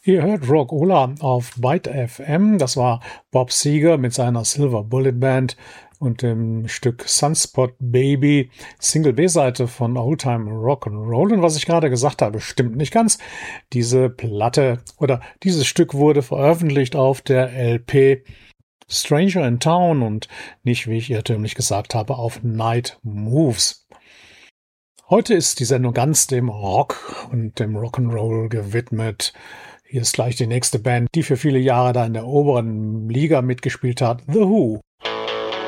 Ihr hört Rock'n'Rolla auf Byte FM. Das war Bob Seger mit seiner Silver Bullet Band und dem Stück Sunspot Baby, Single B-Seite von Oldtime Rock'n'Roll. Und was ich gerade gesagt habe, stimmt nicht ganz. Diese Platte oder dieses Stück wurde veröffentlicht auf der LP Stranger in Town und nicht, wie ich irrtümlich gesagt habe, auf Night Moves. Heute ist die Sendung ganz dem Rock und dem Rock'n'Roll gewidmet. Hier ist gleich die nächste Band, die für viele Jahre da in der oberen Liga mitgespielt hat, The Who.